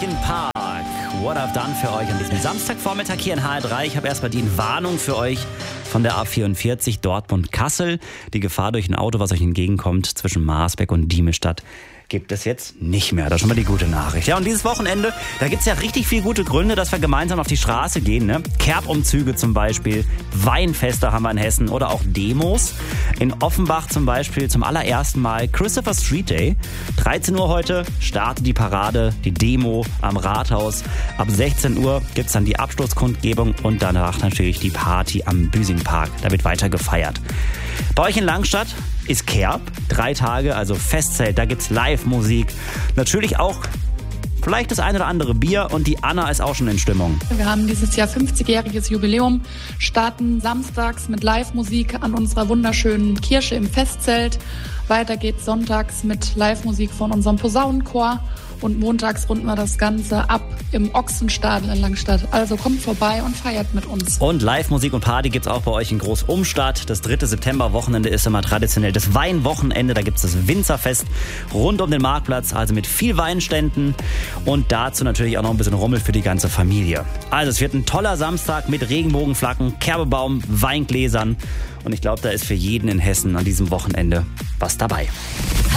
Linkin Park, What I've Done für euch an diesem Samstagvormittag hier in HR3. Ich habe erstmal die Warnung für euch von der A44 Dortmund-Kassel. Die Gefahr durch ein Auto, was euch entgegenkommt zwischen Marsberg und Diemestadt, gibt es jetzt nicht mehr. Das ist schon mal die gute Nachricht. Ja, und dieses Wochenende, da gibt es ja richtig viele gute Gründe, dass wir gemeinsam auf die Straße gehen. Ne? Kerbumzüge zum Beispiel, Weinfeste haben wir in Hessen oder auch Demos. In Offenbach zum Beispiel zum allerersten Mal Christopher Street Day. 13 Uhr heute startet die Parade, die Demo am Rathaus. Ab 16 Uhr gibt es dann die Abschlusskundgebung und danach natürlich die Party am Büsingpark. Da wird weiter gefeiert. Bei euch in Langstadt ist Kerb, 3 Tage, also Festzelt, da gibt's Live-Musik. Natürlich auch vielleicht das ein oder andere Bier und die Anna ist auch schon in Stimmung. Wir haben dieses Jahr 50-jähriges Jubiläum, starten samstags mit Live-Musik an unserer wunderschönen Kirche im Festzelt. Weiter geht's sonntags mit Live-Musik von unserem Posaunenchor. Und montags runden wir das Ganze ab im Ochsenstadel in Langstadt. Also kommt vorbei und feiert mit uns. Und Live-Musik und Party gibt's auch bei euch in Groß-Umstadt. Das 3. September-Wochenende ist immer traditionell das Weinwochenende. Da gibt's das Winzerfest rund um den Marktplatz, also mit viel Weinständen. Und dazu natürlich auch noch ein bisschen Rummel für die ganze Familie. Also es wird ein toller Samstag mit Regenbogenflaggen, Kerbebaum, Weingläsern. Und ich glaube, da ist für jeden in Hessen an diesem Wochenende was dabei.